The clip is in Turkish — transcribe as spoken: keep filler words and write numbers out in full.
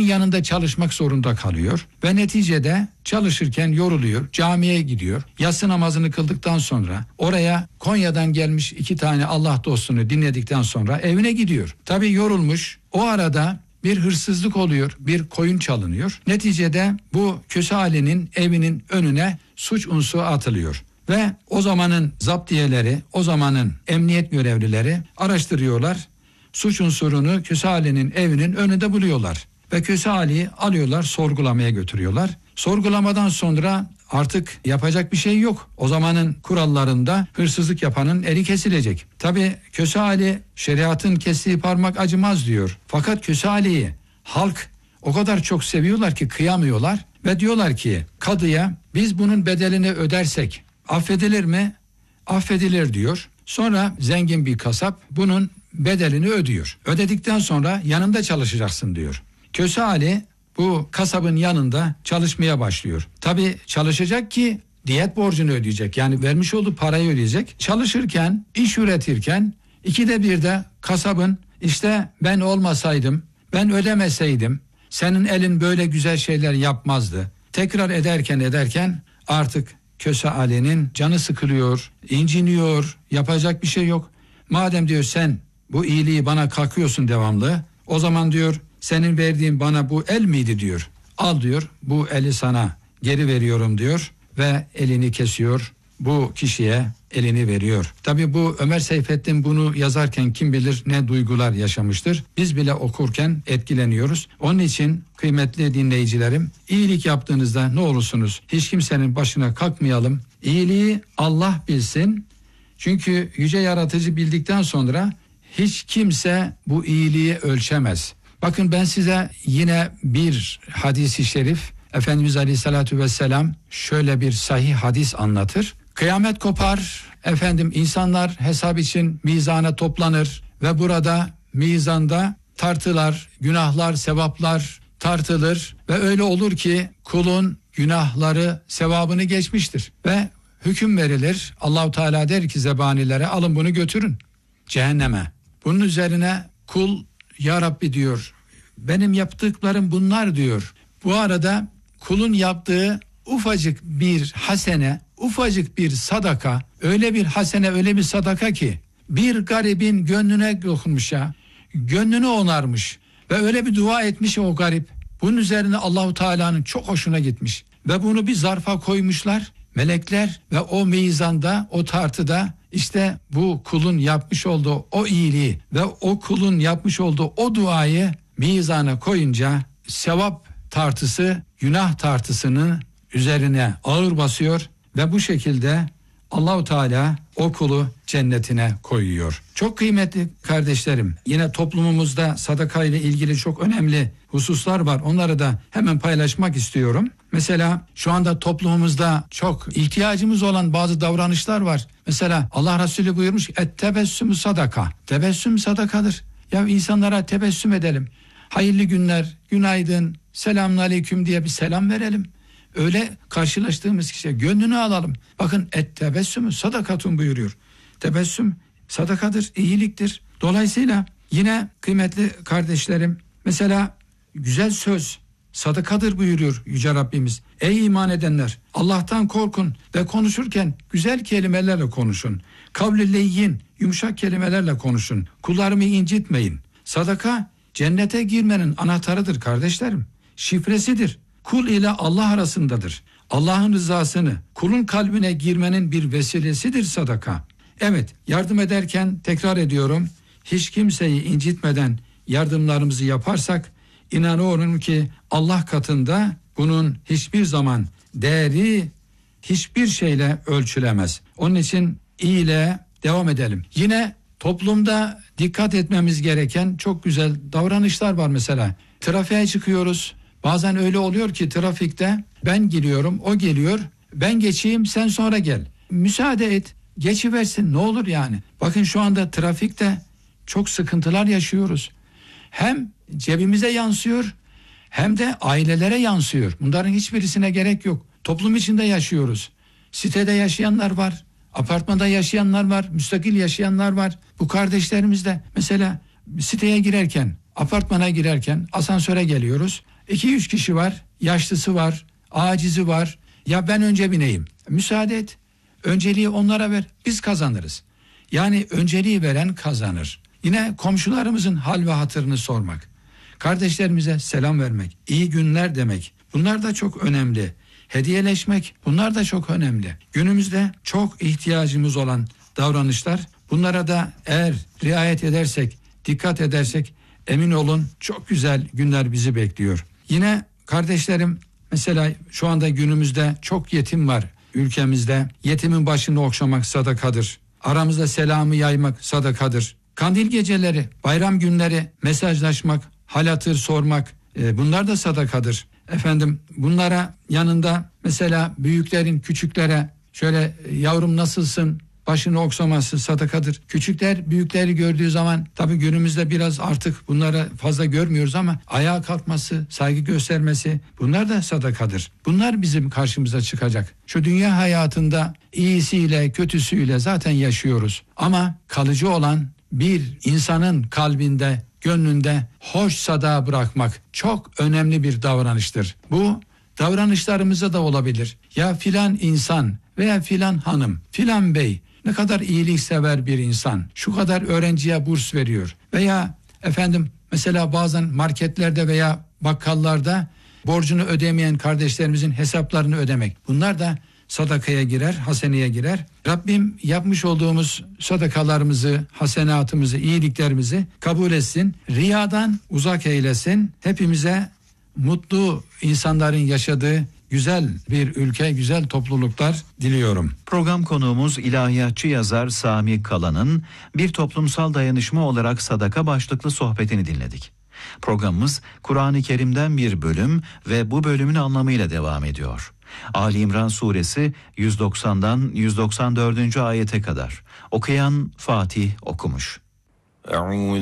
yanında çalışmak zorunda kalıyor ve neticede çalışırken yoruluyor, camiye gidiyor. Yatsı namazını kıldıktan sonra oraya Konya'dan gelmiş iki tane Allah dostunu dinledikten sonra evine gidiyor. Tabii yorulmuş. O arada bir hırsızlık oluyor, bir koyun çalınıyor. Neticede bu Köseali'nin evinin önüne suç unsuru atılıyor. Ve o zamanın zaptiyeleri, o zamanın emniyet görevlileri araştırıyorlar. Suç unsurunu Köseali'nin evinin önünde buluyorlar. Ve Köseali'yi alıyorlar, sorgulamaya götürüyorlar. Sorgulamadan sonra artık yapacak bir şey yok. O zamanın kurallarında hırsızlık yapanın eli kesilecek. Tabii Köseali şeriatın kestiği parmak acımaz diyor. Fakat Köseali'yi halk o kadar çok seviyorlar ki kıyamıyorlar. Ve diyorlar ki kadıya biz bunun bedelini ödersek affedilir mi? Affedilir diyor. Sonra zengin bir kasap bunun bedelini ödüyor. Ödedikten sonra yanında çalışacaksın diyor. Köseali bu kasabın yanında çalışmaya başlıyor. Tabii çalışacak ki diyet borcunu ödeyecek. Yani vermiş olduğu parayı ödeyecek. Çalışırken, iş üretirken ikide bir de kasabın işte ben olmasaydım, ben ödemeseydim senin elin böyle güzel şeyler yapmazdı. Tekrar ederken ederken artık Köseali'nin canı sıkılıyor, inciniyor, yapacak bir şey yok. Madem diyor sen bu iyiliği bana kalkıyorsun devamlı, o zaman diyor senin verdiğin bana bu el miydi diyor. Al diyor bu eli sana geri veriyorum diyor ve elini kesiyor. Bu kişiye elini veriyor. Tabii bu Ömer Seyfettin bunu yazarken kim bilir ne duygular yaşamıştır. Biz bile okurken etkileniyoruz. Onun için kıymetli dinleyicilerim, iyilik yaptığınızda ne olursunuz hiç kimsenin başına kalkmayalım. İyiliği Allah bilsin. Çünkü yüce yaratıcı bildikten sonra hiç kimse bu iyiliği ölçemez. Bakın ben size yine bir hadis-i şerif, Efendimiz Aleyhisselatü Vesselam şöyle bir sahih hadis anlatır. Kıyamet kopar, efendim insanlar hesap için mizana toplanır ve burada mizanda tartılar, günahlar, sevaplar tartılır ve öyle olur ki kulun günahları sevabını geçmiştir ve hüküm verilir. Allahu Teala der ki zebanilere alın bunu götürün cehenneme. Bunun üzerine kul ya Rabbi diyor benim yaptıklarım bunlar diyor. Bu arada kulun yaptığı ufacık bir hasene, ufacık bir sadaka, öyle bir hasene, öyle bir sadaka ki bir garibin gönlüne dokunmuş ya, gönlünü onarmış ve öyle bir dua etmiş o garip. Bunun üzerine Allahu Teala'nın çok hoşuna gitmiş ve bunu bir zarfa koymuşlar. Melekler ve o mizanda, o tartıda işte bu kulun yapmış olduğu o iyiliği ve o kulun yapmış olduğu o duayı mizana koyunca sevap tartısı günah tartısının üzerine ağır basıyor ve bu şekilde Allahu Teala o kulu cennetine koyuyor. Çok kıymetli kardeşlerim, yine toplumumuzda sadaka ile ilgili çok önemli hususlar var. Onları da hemen paylaşmak istiyorum. Mesela şu anda toplumumuzda çok ihtiyacımız olan bazı davranışlar var. Mesela Allah Resulü buyurmuş et tebessüm sadaka. Tebessüm sadakadır. Ya insanlara tebessüm edelim. Hayırlı günler, günaydın, selamünaleyküm diye bir selam verelim. Öyle karşılaştığımız kişiye gönlünü alalım. Bakın et tebessümü sadakatun buyuruyor. Tebessüm sadakadır, iyiliktir. Dolayısıyla yine kıymetli kardeşlerim, mesela güzel söz sadakadır buyuruyor Yüce Rabbimiz. Ey iman edenler, Allah'tan korkun ve konuşurken güzel kelimelerle konuşun. Kavli leyyin, yumuşak kelimelerle konuşun. Kullarımı incitmeyin. Sadaka cennete girmenin anahtarıdır kardeşlerim. Şifresidir. Kul ile Allah arasındadır. Allah'ın rızasını kulun kalbine girmenin bir vesilesidir sadaka. Evet, yardım ederken tekrar ediyorum, hiç kimseyi incitmeden yardımlarımızı yaparsak inanıyorum ki Allah katında bunun hiçbir zaman değeri hiçbir şeyle ölçülemez. Onun için iyiyle devam edelim. Yine toplumda dikkat etmemiz gereken çok güzel davranışlar var mesela. Trafiğe çıkıyoruz. Bazen öyle oluyor ki trafikte ben giriyorum, o geliyor, ben geçeyim, sen sonra gel. Müsaade et, geçiversin, ne olur yani. Bakın şu anda trafikte çok sıkıntılar yaşıyoruz. Hem cebimize yansıyor hem de ailelere yansıyor. Bunların hiçbirisine gerek yok. Toplum içinde yaşıyoruz. Sitede yaşayanlar var, apartmanda yaşayanlar var, müstakil yaşayanlar var. Bu kardeşlerimiz de mesela siteye girerken apartmana girerken asansöre geliyoruz. iki üç kişi var, yaşlısı var, acizi var. Ya ben önce bineyim. Müsaade et. Önceliği onlara ver. Biz kazanırız. Yani önceliği veren kazanır. Yine komşularımızın hal ve hatırını sormak. Kardeşlerimize selam vermek, iyi günler demek. Bunlar da çok önemli. Hediyeleşmek, bunlar da çok önemli. Günümüzde çok ihtiyacımız olan davranışlar. Bunlara da eğer riayet edersek, dikkat edersek emin olun çok güzel günler bizi bekliyor. Yine kardeşlerim, mesela şu anda günümüzde çok yetim var ülkemizde. Yetimin başını okşamak sadakadır. Aramızda selamı yaymak sadakadır. Kandil geceleri, bayram günleri mesajlaşmak, hal hatır sormak, e, bunlar da sadakadır. Efendim bunlara yanında mesela büyüklerin küçüklere şöyle yavrum nasılsın başını okşaması sadakadır. Küçükler büyükleri gördüğü zaman tabii günümüzde biraz artık bunları fazla görmüyoruz ama ayağa kalkması, saygı göstermesi bunlar da sadakadır. Bunlar bizim karşımıza çıkacak. Şu dünya hayatında iyisiyle kötüsüyle zaten yaşıyoruz ama kalıcı olan bir insanın kalbinde, gönlünde hoş sada bırakmak çok önemli bir davranıştır. Bu davranışlarımızda da olabilir. Ya filan insan veya filan hanım, filan bey ne kadar iyiliksever bir insan, şu kadar öğrenciye burs veriyor. Veya efendim mesela bazen marketlerde veya bakkallarda borcunu ödemeyen kardeşlerimizin hesaplarını ödemek. Bunlar da sadakaya girer, haseneye girer. Rabbim yapmış olduğumuz sadakalarımızı, hasenatımızı, iyiliklerimizi kabul etsin. Riyadan uzak eylesin. Hepimize mutlu insanların yaşadığı güzel bir ülke, güzel topluluklar diliyorum. Program konuğumuz ilahiyatçı yazar Sami Kalan'ın bir toplumsal dayanışma olarak sadaka başlıklı sohbetini dinledik. Programımız Kur'an-ı Kerim'den bir bölüm ve bu bölümün anlamıyla devam ediyor. Ali İmran suresi yüz doksandan yüz doksan dördüncü ayete kadar. Okuyan Fatih okumuş.